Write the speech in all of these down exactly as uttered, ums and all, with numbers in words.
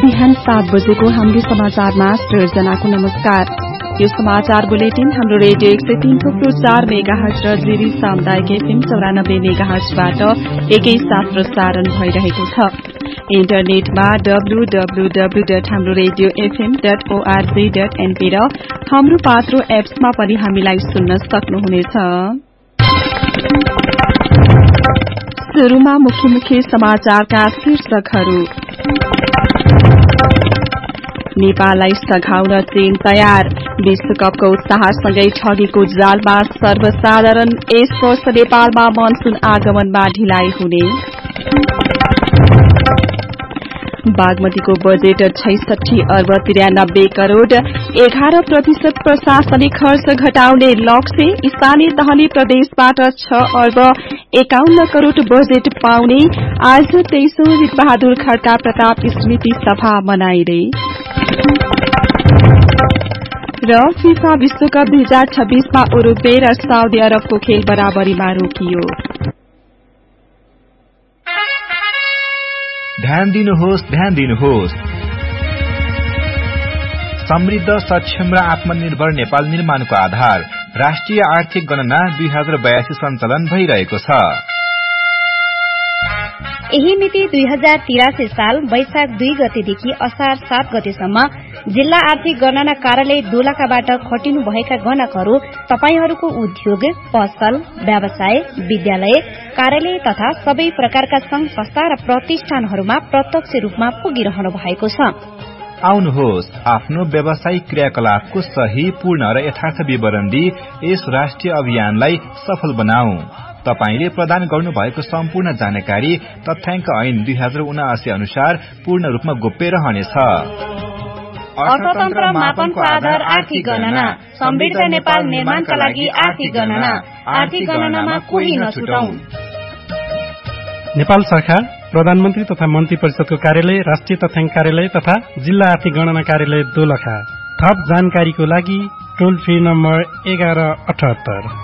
बिहान सात बजेको हाम्रो समाचारमा सृजनाको नमस्कार। यो समाचार बुलेटिन हाम्रो रेडियो एक सय तीन थुप्रो चार मेगाहर्ज र जिरी सामुदायिक एफएम चौरानब्बे मेगाहर्जबाट एकैसाथ प्रसारण भइरहेको छ। इन्टरनेटमा डब्लु डब्लु डब्लु डट हाम्रो radio FM dot ORG dot NP र हाम्रो पात्रो एप्समा पनि हामीलाई सुन्न सक्नुहुनेछ। सुरुमा मुख्य मुख्य समाचारका शीर्षकहरू। नेपाललाई सघाउन चीन तयार, विश्वकपको उत्साहसँगै ठगीको जालमा सर्वसाधारण, यस वर्ष नेपालमा मनसून आगमनमा ढिलाइ हुने। बागमतीको बजेट छैसठी अर्ब त्रियानब्बे करोड़, एघार प्रतिशत प्रशासनिक खर्च घटाउने लक्ष्य, स्थानीय तहले प्रदेशबाट छ अर्ब एकाउन्न करोड़ बजेट पाउने। आज तेइसौं वीरबहादुर खड्का प्रताप स्मृति सभा मनाइँदै। र फिफा विश्वकप दुई हजार छब्बीसमा उरुग्वे र साउदी अरबको खेल बराबरीमा रोकियो। ध्यान दिनुहोस्, ध्यान दिनुहोस्। समृद्ध, सक्षम र आत्मनिर्भर नेपाल निर्माणको आधार राष्ट्रिय आर्थिक गणना दुई हजार बयासी सञ्चालन भइरहेको छ। यही मिति दुई हजार तिरासी साल वैशाख दुई गतेदेखि असार सात गतेसम्म जिल्ला आर्थिक गणना कार्यालय दोलखाबाट खटिनुभएका गणकहरू तपाईहरूको उद्योग, पसल, व्यवसाय, विद्यालय, कार्यालय तथा सबै प्रकारका संघ संस्था र प्रतिष्ठानहरूमा प्रत्यक्ष रूपमा पुगिरहनु भएको छ। आउनुहोस्, आफ्नो व्यावसायिक क्रियाकलापको सही, पूर्ण र यथार्थ विवरण दिई यस राष्ट्रिय अभियानलाई सफल बनाऊ। तपाईले प्रदान गर्नुभएको सम्पूर्ण जानकारी तथ्याङ्क ऐन दुई हजार उनासी अनुसार पूर्ण रूपमा गोप्य रहनेछ। अर्थतन्त्र मापनको आधार आर्थिक गणना, समृद्ध नेपाल निर्माणका लागि आर्थिक गणना, आर्थिक गणनामा कोही नछुटौं। नेपाल सरकार, प्रधानमन्त्री तथा मन्त्री परिषदको कार्यालय, राष्ट्रिय तथ्याङ्क कार्यालय तथा जिल्ला आर्थिक गणना कार्यालय दोलखा। थप जानकारीको लागि टोल फ्री नम्बर एघार अठहत्तर।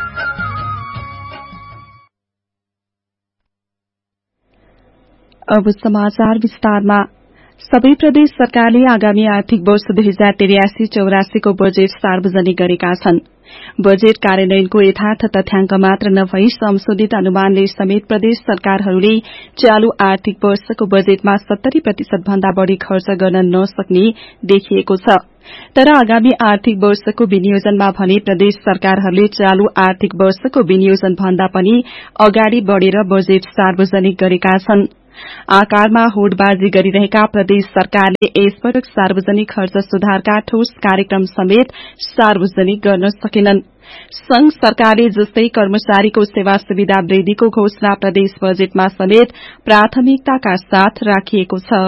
अब समाचार विस्तारमा। सबै प्रदेश सरकारले आगामी आर्थिक वर्ष दुई हजार त्रियासी चौरासीको बजेट सार्वजनिक गरेका छन्। बजेट कार्यान्वयनको यथार्थ तथ्याङ्क मात्र नभई संशोधित अनुमानले समेत प्रदेश सरकारहरूले चालू आर्थिक वर्षको बजेटमा सत्तरी प्रतिशत भन्दा बढ़ी खर्च गर्न नसक्ने देखिएको छ। तर आगामी आर्थिक वर्षको विनियोजनमा भने प्रदेश सरकारहरूले चालू आर्थिक वर्षको विनियोजन भन्दा पनि अगाडि बढ़ेर बजेट सार्वजनिक गरेका छन्। आकारमा होडबाजी गरिरहेका प्रदेश सरकारले यसपटक सार्वजनिक खर्च सुधारका ठोस कार्यक्रम समेत सार्वजनिक गर्न सकेनन्। संघ सरकारले जस्तै कर्मचारीको सेवा सुविधा वृद्धिको घोषणा प्रदेश बजेटमा समेत प्राथमिकताका साथ राखिएको छ।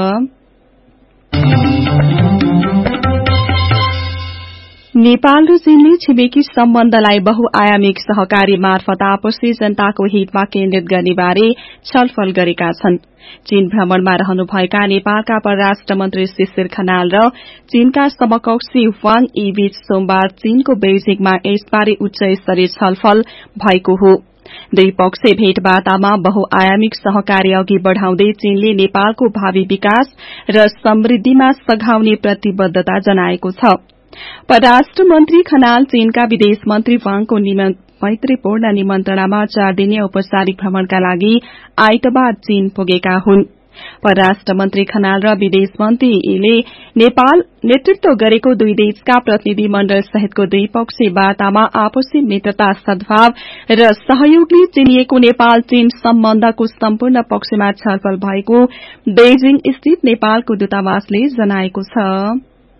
नेपाल र चीनले छिमेकी सम्बन्धलाई बहुआयामिक सहकारी मार्फत आपसी जनताको हितमा केन्द्रित गर्ने बारे छलफल गरेका छन्। चीन भ्रमणमा रहनुभएका नेपालका परराष्ट्र मन्त्री शिशिर खनाल र चीनका समकक्षी वाङ यी बीच सोमबार चीनको बेइजिङमा यसबारे उच्च स्तरीय छलफल भएको हो। द्विपक्षीय भेटवार्तामा बहुआयामिक सहकारी अघि बढ़ाउँदै चीनले नेपालको भावी विकास र समृद्धिमा सघाउने प्रतिबद्धता जनाएको छ। परराष्ट्र मन्त्री खनाल चीनका विदेश मन्त्री वाङको मैत्रीपूर्ण निमन्त्रणामा चार दिने औपचारिक भ्रमणका लागि आइतबार चीन पुगेका हुन्। परराष्ट्र मन्त्री खनाल र विदेश मन्त्रीले नेपाल नेतृत्व गरेको दुई देशका प्रतिनिधि मण्डल सहितको द्विपक्षीय वार्तामा आपसी मित्रता, सद्भाव र सहयोगले चिनिएको नेपाल चीन सम्बन्धको सम्पूर्ण पक्षमा छलफल भएको बेइजिङ स्थित नेपालको दूतावासले जनाएको छ।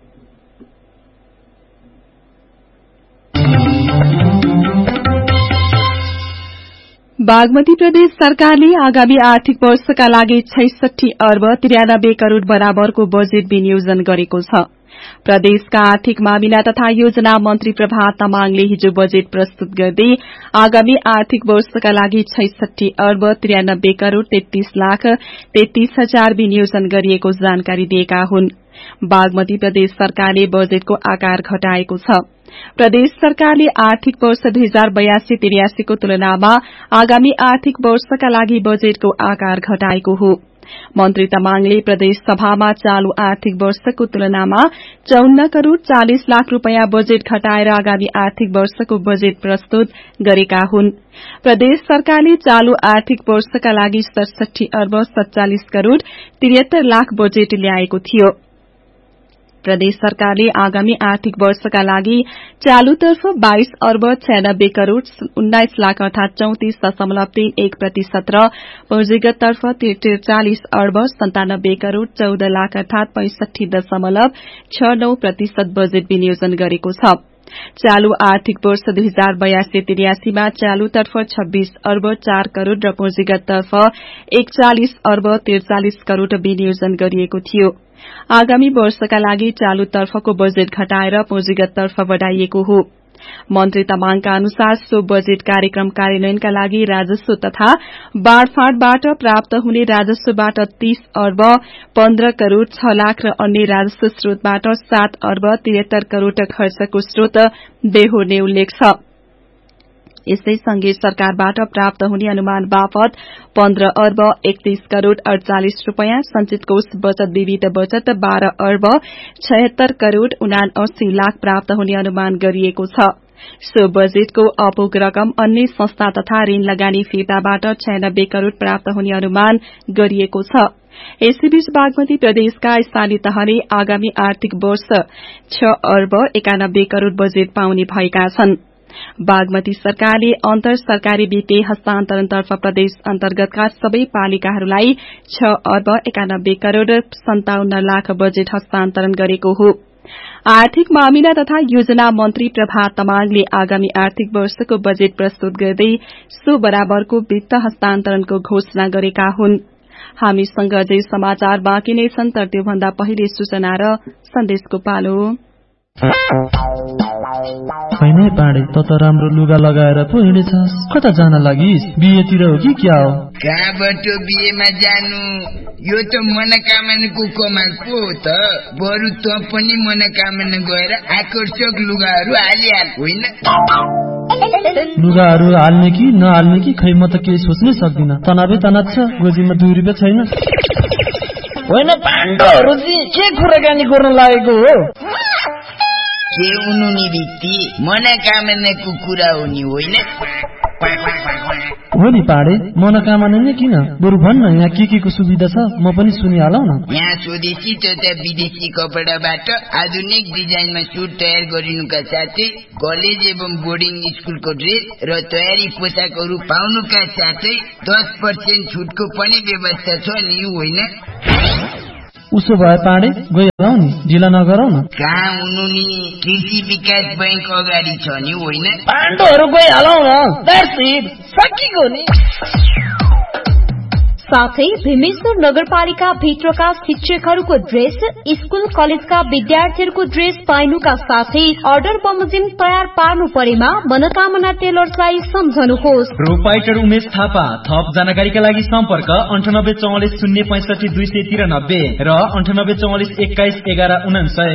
बागमती प्रदेश सरकारले आगामी आर्थिक वर्षका लागि छैसठी अर्ब त्रियानब्बे करोड़ बराबरको बजेट विनियोजन गरेको छ। प्रदेशका आर्थिक मामिला तथा योजना मन्त्री प्रभात तामाङले हिजो बजेट प्रस्तुत गर्दै आगामी आर्थिक वर्षका लागि छैसठी अर्ब त्रियानब्बे करोड़ तेत्तीस लाख तेत्तीस हजार विनियोजन गरिएको जानकारी दिएका हुन्। बागमती प्रदेश सरकारले बजेटको आकार घटाएको छ। प्रदेश सरकारले आर्थिक वर्ष दुई हजार बयासी त्रियासीको तुलनामा आगामी आर्थिक वर्षका लागि बजेटको आकार घटाएको हो। मन्त्री तामाङले प्रदेश सभामा चालू आर्थिक वर्षको तुलनामा चौन्न करोड़ चालिस लाख रूपियाँ बजेट घटाएर आगामी आर्थिक वर्षको बजेट प्रस्तुत गरेका हुन्। प्रदेश सरकारले चालू आर्थिक वर्षका लागि सडसठी अर्ब सत्तालिस करोड़ त्रिहत्तर लाख बजेट ल्याएको थियो। प्रदेश सरकारले आगामी आर्थिक वर्षका लागि चालूतर्फ बाइस अर्ब छयानब्बे करोड़ उन्नाइस लाख अर्थात चौतिस दशमलव तीन एक प्रतिशत र पूंजीगततर्फ त्रिचालिस अर्ब सन्तानब्बे करोड़ चौध लाख अर्थात पैंसठी दशमलव छ नौ प्रतिशत बजेट विनियोजन गरेको छ। चालू आर्थिक वर्ष दुई हजार बयासी त्रियासीमा चालूतर्फ छब्बीस अर्ब चार करोड़ र पूंजीगततर्फ एकचालिस अर्ब त्रिचालिस करोड़ विनियोजन गरिएको थियो। आगामी वर्षका लागि चालूतर्फको बजेट घटाएर पूंजीगततर्फ बढ़ाइएको हो। मन्त्री तामाङका अनुसार सो बजेट कार्यक्रम कार्यान्वयनका लागि राजस्व तथा बाँडफाँडबाट प्राप्त हुने राजस्वबाट तीस अर्ब पन्ध्र करोड़ छ लाख र अन्य राजस्व स्रोतबाट सात अर्ब त्रिहत्तर करोड़ खर्चको स्रोत बेहोर्ने उल्लेख छ। यसै सँगै सरकारबाट प्राप्त हुने अनुमान बापत पन्ध्र अर्ब एकतीस करोड़ अड़चालिस रूपियाँ, संचित कोष बचत विविध बचत बाह्र अर्ब छयत्तर करोड़ उनासी लाख प्राप्त हुने अनुमान गरिएको छ। सो बजेटको अपुग रकम अन्य संस्था तथा ऋण लगानी फिर्ताबाट छयानब्बे करोड़ प्राप्त हुने अनुमान गरिएको छ। यसैबीच बागमती प्रदेशका स्थानीय तहले आगामी आर्थिक वर्ष छ अर्ब एकानब्बे करोड़ बजेट पाउने भएका छन्। बागमती सरकारले अन्तर सरकारी वित्तीय हस्तान्तरणतर्फ प्रदेश अन्तर्गतका सबै पालिकाहरूलाई छ अर्ब एकानब्बे करोड़ सन्ताउन्न लाख बजेट हस्तान्तरण गरेको हो। आर्थिक मामिला तथा योजना मन्त्री प्रभात तामाङले आगामी आर्थिक वर्षको बजेट प्रस्तुत गर्दै सो बराबरको वित्त हस्तान्तरणको घोषणा गरेका हुन्। हामीसँग अझै समाचार बाँकी नै छन्, तर त्योभन्दा पहिले सूचना र सन्देशको पालो। हैनै पाडे त त राम्रो लुगा लगाएर पो हिँडेछस्, कता जान लागिस्? बिहेतिर हो कि क्या हो? कहाँबाट बिहेमा जानु? यो त मनोकामनाको कमाल पो हो त। बरु त पनि मनोकामना गएर आकर्षक लुगाहरू हालिहाल, होइन? लुगाहरू हाल्ने कि नहाल्ने कि खै म त केही सोच्नै सक्दिन। तनावै तनाव छ, गोजीमा दुई रुपियाँ छैन। होइन पाण्डोहरू के कुराकानी गर्न लागेको हो? के हुनु नि व्यक्ति, मनोकामनाको कुरा हो नि, होइन? हो नि पाडे, मनोकामना नै किन, बरु भन्न यहाँ के के को सुविधा छ, म पनि सुनिहालौ न। यहाँ स्वदेशी तथा विदेशी कपडाबाट आधुनिक डिजाइनमा सुट तयार गरिनुका साथै कलेज एवं बोर्डिङ स्कुलको ड्रेस र तयारी पोसाकहरू पाउनुका साथै दस पर्सेन्ट छुटको पनि व्यवस्था छ नि, होइन? उसो भए पाडे गइहालौ नि, ढिला नगरौ न। कहाँ हुनु नि, कृषि विकास बैंक अगाडि छ नि, होइन? पाण्डोहरू गइहालौ न, द्याट्स इट, सकिगयो नि। साथै भीमेश्वर नगरपालिका भित्रका शिक्षकहरूको ड्रेस, स्कूल कलेजका विद्यार्थीहरूको ड्रेस पाइनुका साथै अर्डर बमोजिम तयार पार्नु परेमा मनोकामना टेलर्सलाई सम्झनुहोस्। प्रोपाइटर उमेश थापा। थप जानकारीका लागि सम्पर्क अन्ठानब्बे चौवालिस शून्य पैंसठी दुई सय तिरानब्बे र अन्ठानब्बे चौवालिस एक्काइस एघार उनासय।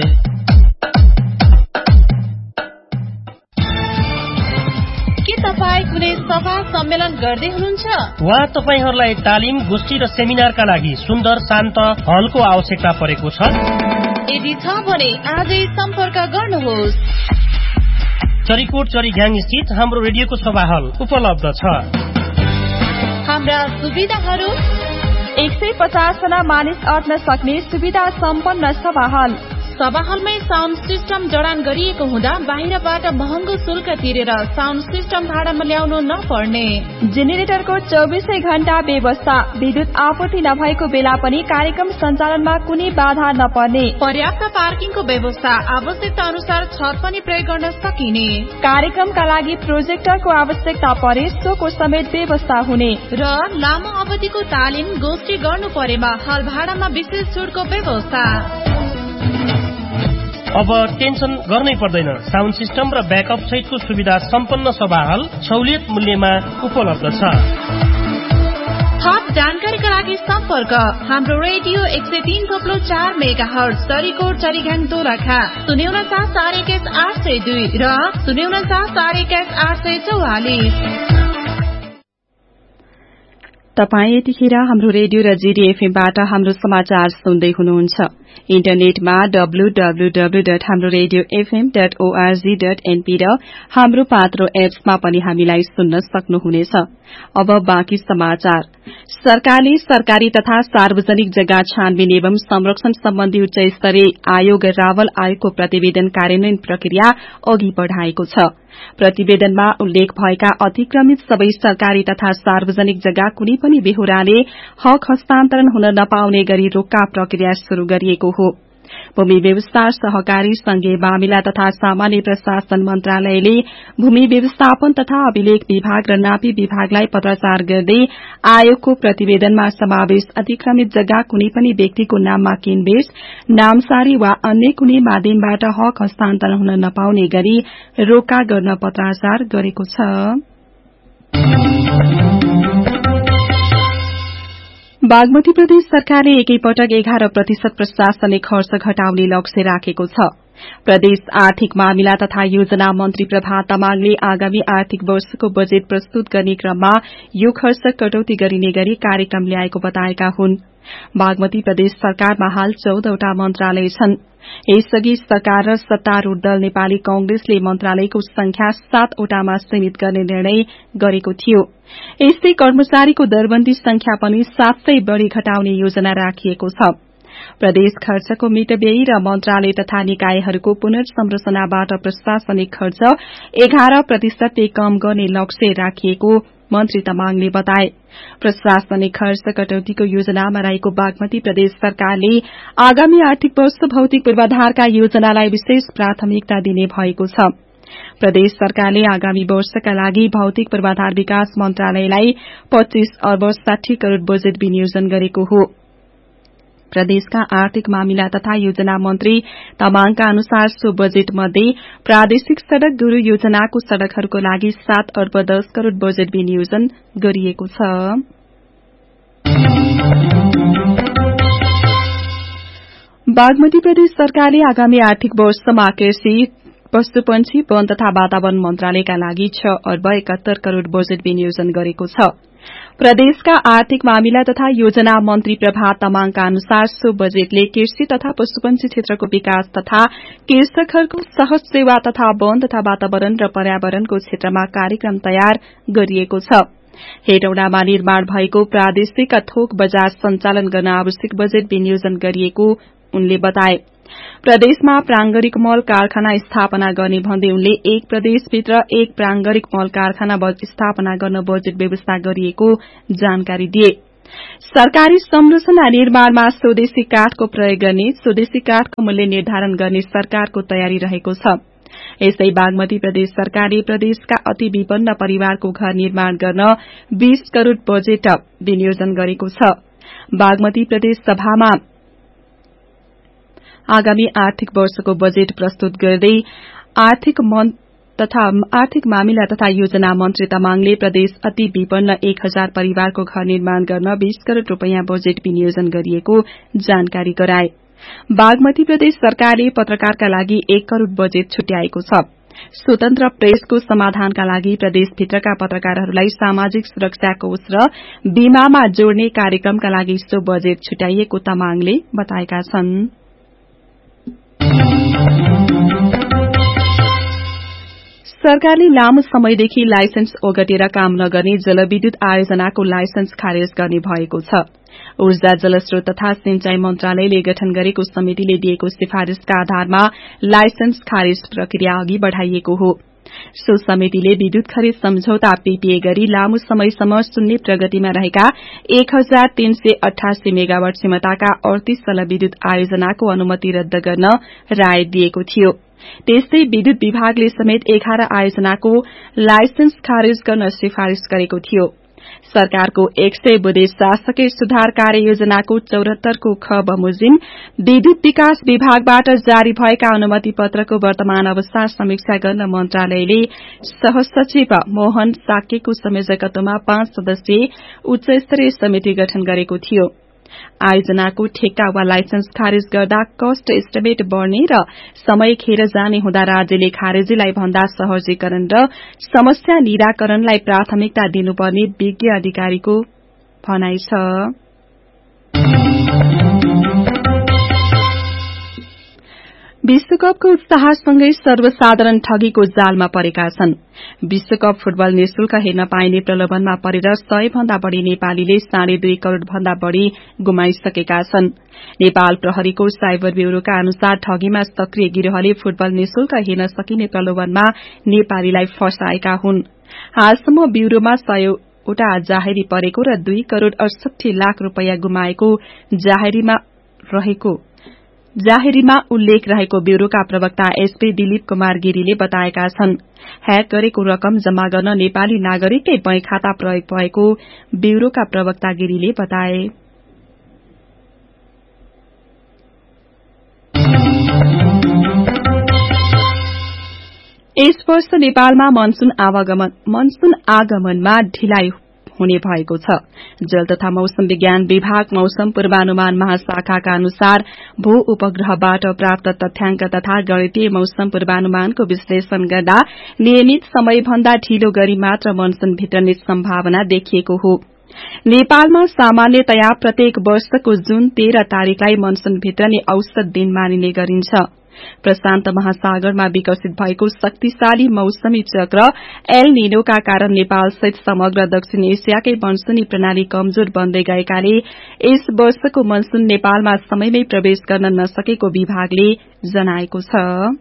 तपाईँ कुनै सभा सम्मेलन गर्दै हुनुहुन्छ वा तपाईहरूलाई तालिम, गोष्ठी र सेमिनारका लागि सुन्दर शान्त हलको आवश्यकता परेको छ? यदि छ भने आजै सम्पर्क गर्नुहोस्। चरीकोट चरीघ्याङ स्थित हाम्रो रेडियोको सभा हल उपलब्ध छ। हाम्रा सुविधाहरू: एक सय पचास जना मानिस अट्न सक्ने सुविधा सम्पन्न सभा हल। सभा हलमै साउन्ड सिस्टम जडान गरिएको हुँदा बाहिरबाट महँगो शुल्क तिरेर साउन्ड सिस्टम भाडामा ल्याउनु नपर्ने। जेनेरेटरको चौबिसै घण्टा व्यवस्था। विद्युत आपूर्ति नभएको बेला पनि कार्यक्रम सञ्चालनमा कुनै बाधा नपर्ने। पर्याप्त पार्किङको व्यवस्था। आवश्यकता अनुसार छत पनि प्रयोग गर्न सकिने। कार्यक्रमका लागि प्रोजेक्टरको आवश्यकता परे सोको समेत व्यवस्था हुने र लामो अवधिको तालिम, गोष्ठी गर्नु परेमा हल भाडामा विशेष छुटको व्यवस्था। अब टेन्सन गर्नै पर्दैन। साउन्ड सिस्टम र ब्याकअप सहितको सुविधा सम्पन्न सभा हल सहुलियत मूल्यमा उपलब्ध छ। थप जानकारीका लागि सम्पर्क हाम्रो रेडियो एक सय तीन थप्लो चार मेगा हर्ज चरीकोट चरीघ्याङ दोलखा शून्य उनचास चार एक्काइस आठ सय दुई र शून्य उनचास चार एक्काइस आठ सय चौवालिस। तपाई यतिखेर हाम्रो रेडियो र जीडीएफएमबाट हाम्रो समाचार सुन्दै हुनुहुन्छ। इन्टरनेटमा डब्लु डब्लु डब्लु डट हाम्रो radio FM dot ORG dot NP र हाम्रो पात्रो एप्समा पनि हामीलाई सुन्न सक्नुहुनेछ। अब बाँकी समाचार। सरकारले सरकारी तथा सार्वजनिक जग्गा छानबिन एवं संरक्षण सम्बन्धी उच्च स्तरीय आयोग रावल आयोगको प्रतिवेदन कार्यान्वयन प्रक्रिया अघि बढ़ाएको छ। प्रतिवेदनमा उल्लेख भएका अतिक्रमित सबै सरकारी तथा सार्वजनिक जग्गा कुनै पनि बेहोराले हक हस्तान्तरण हुन नपाउने गरी रोक्का प्रक्रिया शुरू गरिएको हो। भूमि व्यवस्था सहकारी संघीय मामिला तथा सामान्य प्रशासन मन्त्रालयले भूमि व्यवस्थापन तथा अभिलेख विभाग र नापी विभागलाई पत्राचार गर्दै आयोगको प्रतिवेदनमा समावेश अतिक्रमित जग्गा कुनै पनि व्यक्तिको नाममा किनबेच, नामसारी वा अन्य कुनै माध्यमबाट हक हस्तान्तरण हुन नपाउने गरी रोका गर्न पत्राचार गरेको छ। बागमती प्रदेश सरकारले एकैपटक एघार प्रतिशत प्रशासनिक खर्च घटाउने लक्ष्य राखेको छ। प्रदेश आर्थिक मामिला तथा योजना मन्त्री प्रभात तामाङले आगामी आर्थिक वर्षको बजेट प्रस्तुत गर्ने क्रममा यो खर्च कटौती गरिने गरी कार्यक्रम ल्याएको बताएका हुन्। बागमती प्रदेश सरकारमा हाल चौधवटा मन्त्रालय छन्। यसअघि सरकार र सत्तारूढ़ दल नेपाली कांग्रेसले मन्त्रालयको संख्या सातवटामा सीमित गर्ने निर्णय गरेको थियो। यस्तै कर्मचारीको दरबन्दी संख्या पनि सात सय बढ़ी घटाउने योजना राखिएको छ। प्रदेश खर्चको मितव्ययी र मन्त्रालय तथा निकायहरूको पुनर्संरचनाबाट प्रशासनिक खर्च एघार प्रतिशतले कम गर्ने लक्ष्य राखिएको मन्त्री तामाङले बताए। प्रशासनिक खर्च कटौतीको योजनामा रहेको बागमती प्रदेश सरकारले आगामी आर्थिक वर्ष भौतिक पूर्वाधारका योजनालाई विशेष प्राथमिकता दिने भएको छ। प्रदेश सरकारले आगामी वर्षका लागि भौतिक पूर्वाधार विकास मन्त्रालयलाई पच्चीस अर्ब साठी करोड़ बजेट विनियोजन गरेको हो। प्रदेशका आर्थिक मामिला तथा योजना मन्त्री तामाङका अनुसार सो बजेट मध्ये प्रादेशिक सड़क गुरू योजनाको सड़कहरूको लागि सात अर्ब दस करोड़ बजेट विनियोजन गरिएको छ। बागमती प्रदेश सरकारले आगामी आर्थिक वर्षमा कृषि, पशुपन्छी, वन तथा वातावरण मन्त्रालयका लागि छ अर्ब एकात्तर करोड़ बजेट विनियोजन गरेको छ। प्रदेशका आर्थिक मामिला तथा योजना मन्त्री प्रभात तामाङका अनुसार सो बजेटले कृषि तथा पशुपन्छी क्षेत्रको विकास तथा कृषकहरूको सहज सेवा तथा वन तथा वातावरण र पर्यावरणको क्षेत्रमा कार्यक्रम तयार गरिएको छ। हेटौडामा निर्माण भएको प्रादेशिक थोक बजार सञ्चालन गर्न आवश्यक बजेट विनियोजन गरिएको उनले बताए। प्रदेशमा प्रांगरिक मल कारखाना स्थापना गर्ने भन्दै उनले एक प्रदेशभित्र एक प्रांगरिक मल कारखाना स्थापना गर्न बजेट व्यवस्था गरिएको जानकारी दिए। सरकारी संरचना निर्माणमा स्वदेशी काठको प्रयोग गर्ने, स्वदेशी काठको मूल्य निर्धारण गर्ने सरकारको तयारी रहेको छ। यसै बागमती प्रदेश सरकारले प्रदेशका अति विपन्न परिवारको घर निर्माण गर्न बीस करोड़ बजेट विनियोजन गरेको छ। बागमती प्रदेश सभामा आगामी आर्थिक वर्षको बजेट प्रस्तुत गर्दै आर्थिक तथा आर्थिक मामिला तथा योजना मन्त्री तामाङले प्रदेश अति विपन्न एक हजार परिवारको घर निर्माण गर्न बीस करोड़ रूपियाँ बजेट विनियोजन गरिएको जानकारी गराए। बागमती प्रदेश सरकारले पत्रकारका लागि एक करोड़ बजेट छुट्याएको छ। स्वतन्त्र प्रेसको समाधानका लागि प्रदेशभित्रका पत्रकारहरूलाई सामाजिक सुरक्षा कोष र बीमामा जोड्ने कार्यक्रमका लागि सो बजेट छुट्याइएको तामाङले बताएका छन्। सरकारले लामो समयदेखि लाइसेन्स ओगटेर काम नगर्ने जलविद्युत आयोजनाको लाइसेन्स खारेज गर्ने भएको छ। ऊर्जा, जलस्रोत तथा सिंचाई मन्त्रालयले गठन गरेको समितिले दिएको सिफारिशका आधारमा लाइसेन्स खारेज प्रक्रिया अघि बढ़ाइएको हो। सो समितिले विद्युत खरिद सम्झौता पीपीए गरी लामो समयसम्म शून्य प्रगतिमा रहेका एक हजार तीन सय अठासी मेगावाट क्षमताका अड़तीस जलविद्युत आयोजनाको अनुमति रद्द गर्न राय दिएको थियो। त्यस्तै विद्युत विभागले समेत एघार आयोजनाको लाइसेन्स खारेज गर्न सिफारिश गरेको थियो। सरकारको एक सय बुधे शासकीय सुधार कार्य योजनाको चौरात्तरको ख बमोजिम विद्युत विकास विभागबाट जारी भएका अनुमति पत्रको वर्तमान अवस्था समीक्षा गर्न मन्त्रालयले सहसचिव मोहन साकेको संयोजकत्वमा पाँच सदस्यीय उच्च स्तरीय समिति गठन गरेको थियो। आयोजनाको ठेक्का वा लाइसेन्स खारेज गर्दा कस्ट एस्टिमेट बढ़ने र समय खेर जाने हुँदा राज्यले खारेजीलाई भन्दा सहजीकरण र समस्या निराकरणलाई प्राथमिकता दिनुपर्ने विज्ञ अधिकारीको भनाइ छ। विश्वकपको उत्साहसँगै सर्वसाधारण ठगीको जालमा परेका छन्। विश्वकप फुटबल निशुल्क हेर्न पाइने प्रलोभनमा परेर सय भन्दा बढ़ी नेपालीले साढे दुई करोड़ भन्दा बढ़ी गुमाइसकेका छन्। नेपाल प्रहरीको साइबर ब्यूरोका अनुसार ठगीमा सक्रिय गिरोहले फुटबल निशुल्क हेर्न सकिने प्रलोभनमा नेपालीलाई फसाएका हुन्। हालसम्म ब्यूरोमा सयवटा जाहेरी परेको र दुई करोड़ अडसठी लाख रूपियाँ गुमाएको जाहेरीमा रहेको जाहेरीमा उल्लेख रहेको ब्यूरोका प्रवक्ता एसपी दिलीप कुमार गिरीले बताएका छन्। ह्याक गरेको रकम जम्मा गर्न नेपाली नागरिककै बैंक खाता प्रयोग भएको ब्यूरोका प्रवक्ता गिरीले बताए। यस वर्ष नेपालमा मनसून आवागमन मनसून आगमनमा ढिलाइ हुने भएको छ। जल तथा मौसम विज्ञान विभाग मौसम पूर्वानुमान महाशाखाका अनुसार भू उपग्रहबाट प्राप्त तथ्याङ्क तथा गणितीय मौसम पूर्वानुमानको विश्लेषण गर्दा नियमित समयभन्दा ढिलो गरी मात्र मनसून भित्रने सम्भावना देखिएको हो। नेपालमा सामान्यतया प्रत्येक वर्षको जून तेह्र तारीकलाई मनसून भित्रने औसत दिन मानिने गरिन्छ। प्रशान्त महासागरमा विकसित भएको शक्तिशाली मौसमी चक्र एल निनोका कारण नेपाल सहित समग्र दक्षिण एसियाकै मनसूनी प्रणाली कमजोर बन्दै गएकाले यस वर्षको मनसून नेपालमा समयमै प्रवेश गर्न नसकेको विभागले जनाएको छ।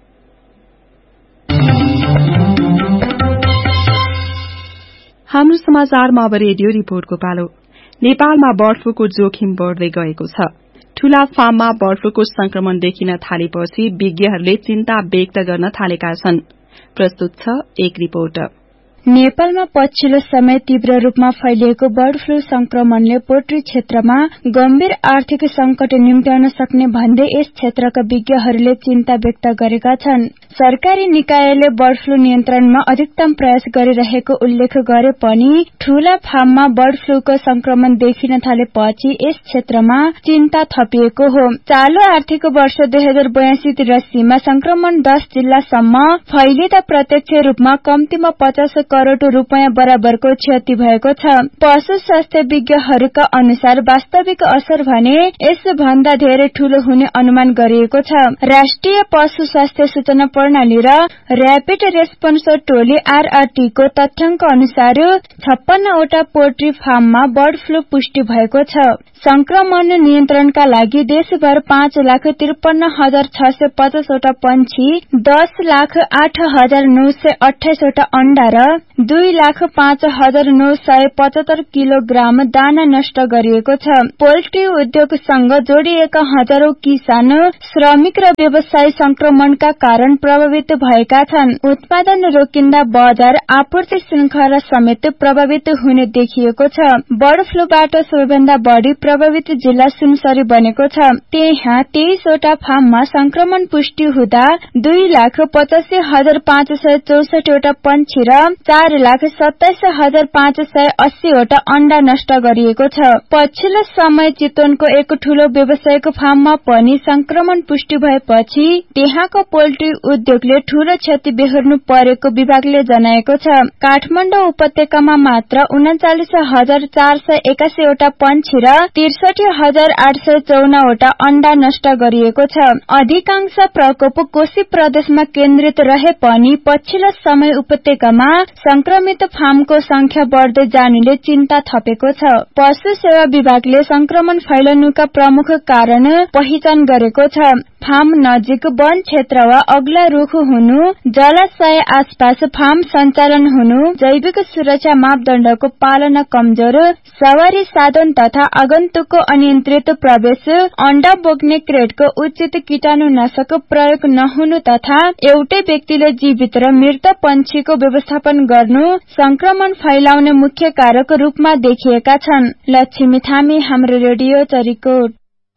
हाम्रो समाचारमा अब रेडियो रिपोर्टको पालो। नेपालमा बर्ड फ्लूको जोखिम बढ़दै गएको छ। ठूला फार्ममा बर्ड फ्लूको संक्रमण देखिन थालेपछि विज्ञहरूले चिन्ता व्यक्त गर्न थालेका छन्। प्रस्तुत छ एक रिपोर्ट। नेपालमा पछिल्लो समय तीव्र रूपमा फैलिएको बर्ड फ्लू संक्रमणले पोल्ट्री क्षेत्रमा गम्भीर आर्थिक संकट निम्त्याउन सक्ने भन्दै यस क्षेत्रका विज्ञहरूले चिन्ता व्यक्त गरेका छन्। सरकारी निकायले बर्ड फ्लू नियन्त्रणमा अधिकतम प्रयास गरिरहेको उल्लेख गरे पनि ठूला फार्ममा बर्ड फ्लूको संक्रमण देखिन थालेपछि यस क्षेत्रमा चिन्ता थपिएको हो। चालू आर्थिक वर्ष दुई हजार बयासी तिरासीमा संक्रमण दस जिल्लासम्म फैलिँदा प्रत्यक्ष रूपमा कम्तीमा पचास करोड़ रूपियाँ बराबरको क्षति भएको छ। पशु स्वास्थ्य विज्ञहरूका अनुसार वास्तविक असर भने यसभन्दा धेरै ठूलो हुने अनुमान गरिएको छ। राष्ट्रिय पशु स्वास्थ्य सूचना प्रणाली र र्यापिड रेस्पोन्स टोली आरआरटी को तथ्याङ्क अनुसार छप्पन्नवटा पोल्ट्री फार्ममा बर्ड फ्लू पुष्टि भएको छ। संक्रमण नियन्त्रणका लागि देशभर पाँच लाख त्रिपन्न हजार छ सय पचासवटा पंक्षी, दस लाख आठ हजार नौ सय अठाइसवटा अण्डा र दुई लाख पाँच हजार नौ सय पचहत्तर किलोग्राम दाना नष्ट गरिएको छ। पोल्ट्री उद्योगसँग जोडिएका हजारौं किसान, श्रमिक र व्यवसायी संक्रमणका कारण प्रभावित भएका छन्। उत्पादन रोकिँदा बजार आपूर्ति श्रृंखला समेत प्रभावित हुने देखिएको छ। बर्ड फ्लूबाट सबैभन्दा बढ़ी प्रभावित जिल्ला सुनसरी बनेको छ। त्यहाँ तेइसवटा फार्ममा संक्रमण पुष्टि हुँदा दुई लाख पचासी हजार पाँच सय चौसठीवटा पंक्षी र चार लाख सत्ताइस हजार पाँच सय अस्सीवटा अण्डा नष्ट गरिएको छ। पछिल्लो समय चितवनको एक ठूलो व्यावसायिक फार्ममा पनि संक्रमण पुष्टि भएपछि त्यहाँको पोल्ट्री उद्योगले ठूलो क्षति बेहोर्नु परेको विभागले जनाएको छ। काठमाडौँ उपत्यकामा मात्र उनाचालिस हजार चार सय एकासीवटा पंक्षी र त्रिसठी हजार आठ सय चौनवटा अण्डा नष्ट गरिएको छ। अधिकांश प्रकोप कोशी प्रदेशमा केन्द्रित रहे पनि पछिल्लो समय उपत्यकामा संक्रमित फार्मको संख्या बढ़दै जानुले चिन्ता थपेको छ। पशु सेवा विभागले संक्रमण फैलनुका प्रमुख कारण पहिचान गरेको छ। फार्म नजिक वन क्षेत्र वा अग्ला रूख हुनु, जलाशय आसपास फार्म सञ्चालन हुनु, जैविक सुरक्षा मापदण्डको पालना कमजोर, सवारी साधन तथा आगन्तुकको अनियन्त्रित प्रवेश, अण्डा बोक्ने क्रेटको उचित कीटाणुनाशक प्रयोग नहुनु तथा एउटै व्यक्तिले जीवित र मृत पंक्षीको व्यवस्थापन गर्नु संक्रमण फैलाउने मुख्य कारक रूपमा देखिएका छन्। लक्ष्मी थामी, हाम्रो रेडियो चरीकोट।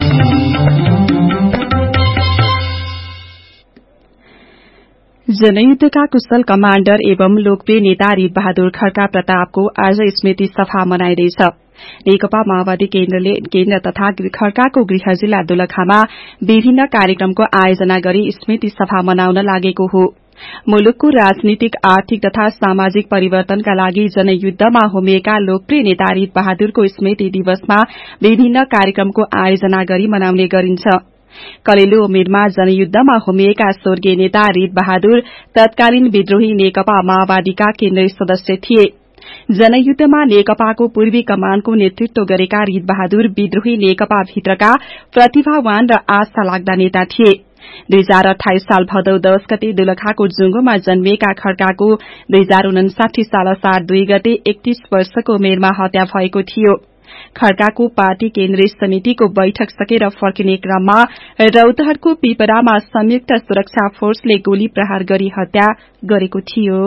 जनयुद्धका कुशल कमाण्डर एवं लोकप्रिय नेता रीत बहादुर खड्का प्रतापको आज स्मृति सभा मनाइँदैछ। नेकपा माओवादी केन्द्रले केन्द्र तथा खड्काको गृह जिल्ला दोलखामा विभिन्न कार्यक्रमको आयोजना गरी स्मृति सभा मनाउन लागेको हो। मुलुकको राजनीतिक आर्थिक तथा सामाजिक परिवर्तनका लागि जनयुद्धमा होमिएका लोकप्रिय नेता रीत बहादुरको स्मृति दिवसमा विभिन्न कार्यक्रमको आयोजना गरी मनाउने गरिन्छ। कलेलु उमेरमा जनयुद्धमा होमिएका स्वर्गीय नेता रीत बहादुर तत्कालीन विद्रोही नेकपा माओवादीका केन्द्रीय सदस्य थिए। जनयुद्धमा नेकपाको पूर्वी कमानको नेतृत्व गरेका रीत बहादुर विद्रोही नेकपा भित्रका प्रतिभावान र आस्था लाग्दा नेता थिए। दुई हजार अठाइस साल भदौ दश गते दोलखाको जुंगोमा जन्मिएका खड्काको दुई हजार उनासाठी साल असार दुई गते एकतीस वर्षको उमेरमा हत्या भएको थियो। खड्काको पार्टी केन्द्रीय समितिको बैठक सकेर फर्किने क्रममा रौतहटको पिपरामा संयुक्त सुरक्षा फोर्सले गोली प्रहार गरी हत्या गरेको थियो।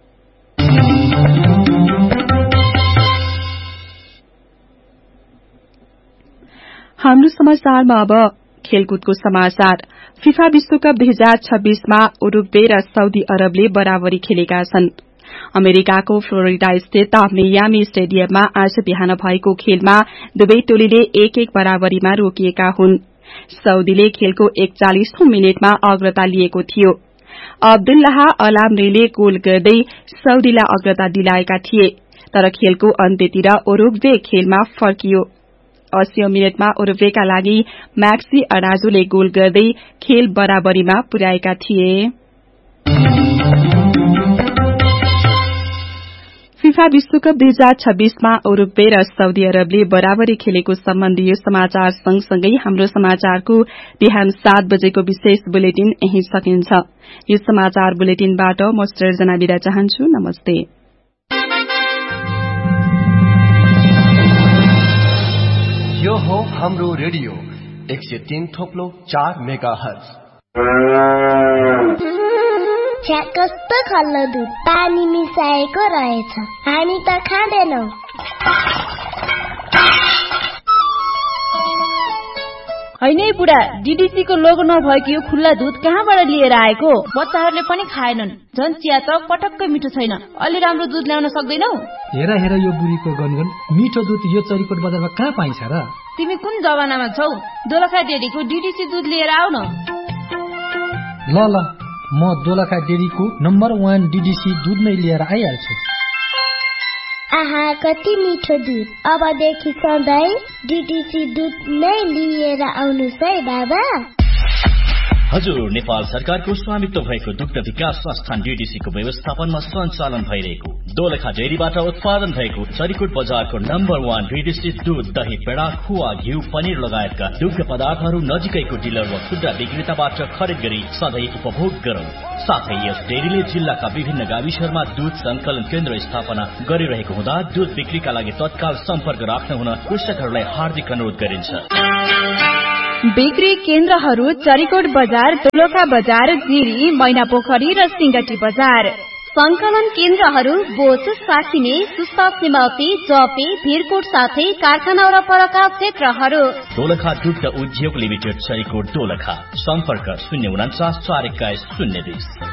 हाम्रो समाचारमा अब खेलकुदको समाचार। फिफा विश्वकप दुई हजार छब्बीसमा उरुग्वे र साउदी अरबले बराबरी खेलेका छन्। अमेरिकाको फ्लोरिडा स्थित मियामी स्टेडियममा आज बिहान भएको खेलमा दुवै टोलीले एक एक बराबरीमा रोकिएका हुन्। साउदीले खेलको एकचालिसौं मिनटमा अग्रता लिएको थियो। अब्दुल्लाह अलामरीले गोल गर्दै साउदीलाई अग्रता दिलाएका थिए, तर खेलको अन्त्यतिर उरुग्वे खेलमा फर्कियो। अस्सीऔं मिनटमा उरुग्वेका लागि मैक्सी अडाजोले गोल गर्दै खेल बराबरीमा पुर्याएका थिए। फिफा विश्वकप दुई हजार छब्बीसमा उरुग्वे र साउदी अरबले बराबरी खेलेको सम्बन्धी यो समाचार सँगसँगै हाम्रो समाचारको बिहान सात बजेको विशेष बुलेटिन यही सकिन्छ। यो समाचार बुलेटिनबाट म सृजना बिदा चाहन्छु। नमस्ते। यो हो हाम्रो रेडियो एक सय तीन थोप्लो चार मेगा हर्ज। छ्या कस्तो खल्लो दुध पानी मिसाएको रहेछ, हामी त खाँदैनौ। हैन बुढा, डीडीसी को लोगो नभएको यो खुल्ला दुध कहाँबाट लिएर आएको? बच्चाहरूले पनि खाएनन्। झन् चिया त पटक्कै मिठो छैन। अलि राम्रो दुध ल्याउन सक्दैनौ? हेर हेर यो बुढीको गनगन, मिठो दुध यो चरीकोट बजारमा कहाँ पाइन्छ र? तिमी कुन जमानामा छौ? दोलखा डेरीको डीडीसी दुध लिएर आऊ न। ल ल, म दोलखा डेरीको नम्बर वान डीडीसी दुध नै लिएर आइहाल्छु। आहा, कति मिठो दुध। अबदेखि सधैँ डीडीसी दुध नै लिएर आउनुस् है बाबा। हजुर, नेपाल सरकारको स्वामित्व भएको दुग्ध विकास संस्थान डीडीसी को व्यवस्थापनमा सञ्चालन भइरहेको दोलखा डेरीबाट उत्पादन भएको चरीकोट बजारको नम्बर वान डीडीसी दूध, दही, पेडा, खुवा, घिउ, पनिर लगायतका दुग्ध पदार्थहरू नजिकैको डिलर वा खुद्रा विक्रेताबाट खरिद गरी सधैँ उपभोग गरौं। साथै यस डेरीले जिल्लाका विभिन्न गाविसहरूमा दूध संकलन केन्द्र स्थापना गरिरहेको हुँदा दूध बिक्रीका लागि तत्काल सम्पर्क राख्न हुन कृषकहरूलाई हार्दिक अनुरोध गरिन्छ। बिक्री केन्द्रहरू चरीकोट बजार, दोलखा बजार, जिरी, मैनापोखरी र सिंगटी बजार। संकलन केन्द्रहरू बोच, साखिने, सुस्ता, सिमाउती, जपे, भिरकोट साथै कारखाना वरपरका क्षेत्रहरू। दोलखा दुग्ध उद्योग लिमिटेड, चरीकोट, दोलखा। सम्पर्क शून्य उनाचास चार एक्काइस शून्य बीस।